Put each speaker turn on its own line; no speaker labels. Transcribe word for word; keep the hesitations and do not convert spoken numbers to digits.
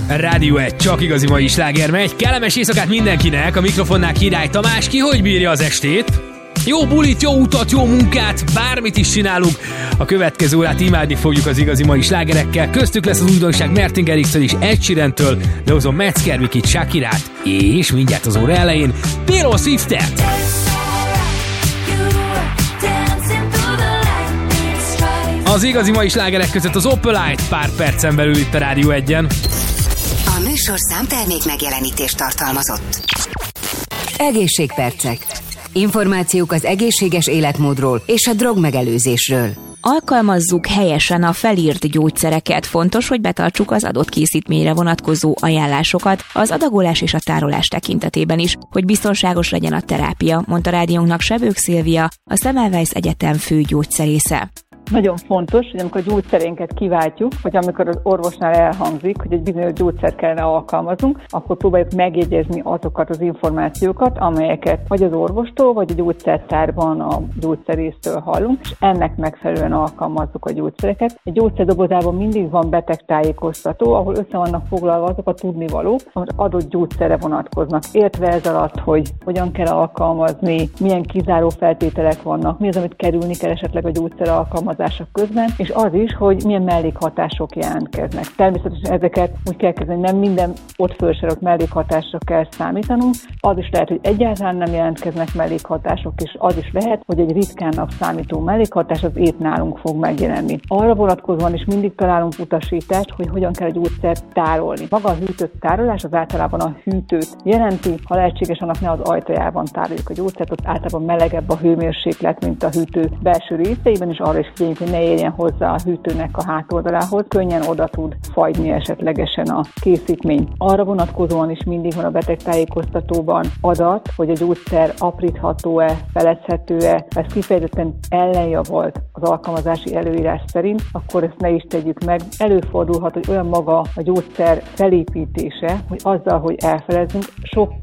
Rádió egy, csak igazi mai sláger megy. Kellemes éjszakát mindenkinek, a mikrofonnál Király Tamás. Ki hogy bírja az estét? Jó bulit, jó utat, jó munkát, bármit is csinálunk. A következő órát imádni fogjuk az igazi mai slágerekkel. Köztük lesz az újdonság Martin Garrixtől és Ed Sheerantől, de hozom Metz Kervikit, Shakirát, és mindjárt az óra elején Taylor Swiftet. Az igazi mai slágerek között az Opalite pár percen belül itt a Rádió egyen.
A műsorszám termék megjelenítést tartalmazott. Egészségpercek. Információk az egészséges életmódról és a drogmegelőzésről.
Alkalmazzuk helyesen a felírt gyógyszereket. Fontos, hogy betartsuk az adott készítményre vonatkozó ajánlásokat az adagolás és a tárolás tekintetében is, hogy biztonságos legyen a terápia, mondta rádiónknak Sebők Szilvia, a Semmelweis Egyetem fő gyógyszerésze.
Nagyon fontos, hogy amikor a gyógyszerénket kiváltjuk, vagy amikor az orvosnál elhangzik, hogy egy bizonyos gyógyszert kellene alkalmazunk, akkor próbáljuk megjegyezni azokat az információkat, amelyeket vagy az orvostól, vagy a gyógyszertárban a gyógyszerésztől hallunk, és ennek megfelelően alkalmazzuk a gyógyszereket. Egy gyógyszerdobozában mindig van betegtájékoztató, ahol össze vannak foglalva azok a tudnivalók, amik adott gyógyszerre vonatkoznak. Értve ez alatt, hogy hogyan kell alkalmazni, milyen kizáró feltételek vannak, mi az, amit kerülni kell esetleg a gyógyszer alkalmazások közben, és az is, hogy milyen mellékhatások jelentkeznek. Természetesen ezeket úgy kell kezdeni, nem minden ott felsorolt mellékhatásra kell számítanunk. Az is lehet, hogy egyáltalán nem jelentkeznek mellékhatások, és az is lehet, hogy egy ritkának számító mellékhatás az épp nálunk fog megjelenni. Arra vonatkozóan is mindig találunk utasítást, hogy hogyan kell a gyógyszert tárolni. Maga a hűtött tárolás az általában a hűtőt jelenti, ha lehetséges, annak ne az ajtajában tároljuk a gyógyszert, ott általában melegebb a hőmérséklet, mint a hűtő belső részeiben, és arra is figyeljünk, hogy ne érjen hozzá a hűtőnek a hátoldalához, könnyen oda tud fagyni esetlegesen a készítmény. Arra vonatkozóan is mindig van a betegtájékoztatóban adat, hogy a gyógyszer aprítható-e, felezhető-e, ez kifejezetten ellenjavolt az alkalmazási előírás szerint, akkor ezt ne is tegyük meg. Előfordulhat, hogy olyan maga a gyógyszer felépítése, hogy azzal, hogy elfelezzünk, sok